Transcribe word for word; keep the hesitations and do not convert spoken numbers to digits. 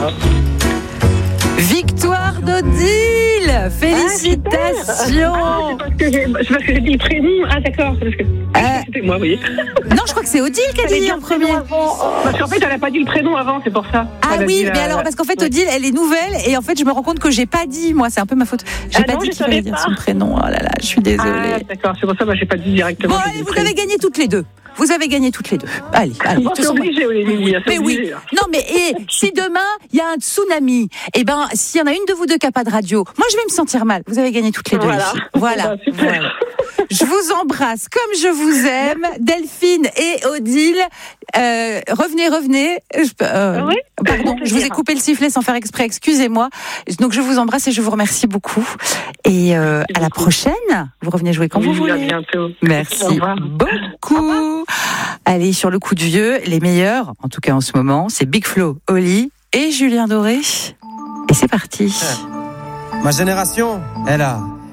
Victoire d'Odile. Félicitations. Ah, c'est parce que j'ai, c'est parce que j'ai dit le prénom. Ah, d'accord. Parce que Euh, c'était moi, vous voyez. Non, je crois que c'est Odile qui a dit en premier. Parce qu'en fait, elle n'a pas dit le prénom avant, c'est pour ça. Ah Elle a oui, dit mais la- alors parce qu'en fait Ouais. Odile, elle est nouvelle et en fait je me rends compte que j'ai pas dit, moi c'est un peu ma faute. J'ai Ah pas non, dit je qu'il fallait savais dire pas. son prénom. Oh là là, je suis désolée. Ah, d'accord, c'est pour ça que moi, j'ai pas dit directement. Bon, j'ai allez, dit vous le prénom. avez gagné toutes les deux. Vous avez gagné toutes les deux. Allez, allez. Bon, de toute c'est façon, obligé, Olivier, c'est mais oui. obligé, là. Non, mais et, si demain il y a un tsunami, eh ben s'il y en a une de vous deux qui a pas de radio, moi je vais me sentir mal. Vous avez gagné toutes les deux. Voilà. les filles. Voilà. Bah, super. Voilà. Je vous embrasse comme je vous aime, Delphine et Odile. Euh, revenez, revenez. Je, euh, Oui, pardon, avec je vous ai plaisir. coupé le sifflet sans faire exprès. Excusez-moi. Donc je vous embrasse et je vous remercie beaucoup. Et euh, à la prochaine. Vous revenez jouer quand Oui, vous à voulez. bientôt. Au Merci revoir. beaucoup. Allez, sur le coup de vieux, les meilleurs, en tout cas en ce moment, c'est Big Flo, Oli et Julien Doré. Et c'est parti. Ma génération, elle a